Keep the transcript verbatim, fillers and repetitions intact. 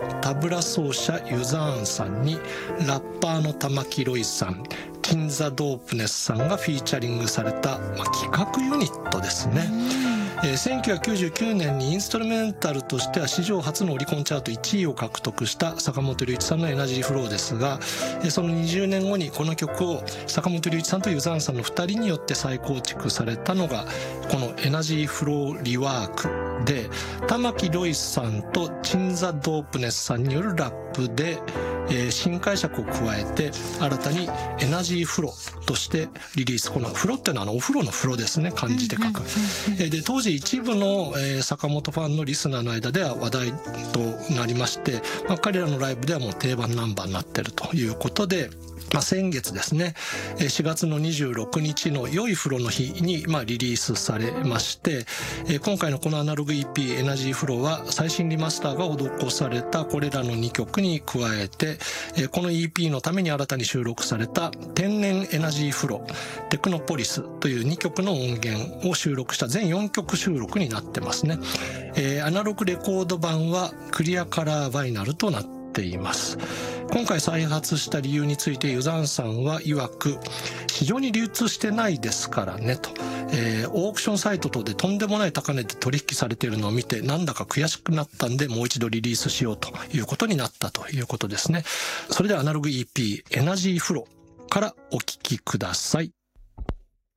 タブラ奏者ユザーンさんにラッパーの玉木ロイさん、ティンザ・ドープネスさんがフィーチャリングされた、まあ、企画ユニットですね。えー、せんきゅうひゃくきゅうじゅうきゅうねんにインストルメンタルとしては史上初のオリコンチャートいちいを獲得した坂本龍一さんのエナジーフローですが、えー、そのにじゅうねんごにこの曲を坂本龍一さんとユザーンさんのふたりによって再構築されたのがこのエナジーフローリワークで、玉木ロイさんとチンザ・ドープネスさんによるラップで、えー、新解釈を加えて新たにエナジーフローとしてリリース。このフロっていうのはあのお風呂の風呂ですね、漢字で書く。えー、で当時一部の、えー、坂本ファンのリスナーの間では話題となりまして、まあ、彼らのライブではもう定番ナンバーになっているということで、まあ、先月ですね、しがつのにじゅうろくにちの良い風呂の日にまあリリースされまして、今回のこのアナログ イーピー エナジーフローは最新リマスターが施されたこれらのにきょくに加えて、この イーピー のために新たに収録された天然エナジーフロー、テクノポリスというにきょくの音源を収録した全よんきょく収録になってますね。アナログレコード版はクリアカラーバイナルとなっています。今回再発した理由についてユザンさんは曰く、市場に流通してないですからねと、えー、オークションサイト等でとんでもない高値で取引されているのを見てなんだか悔しくなったんでもう一度リリースしようということになったということですね。それではアナログ イーピー エナジーフローからお聴きください。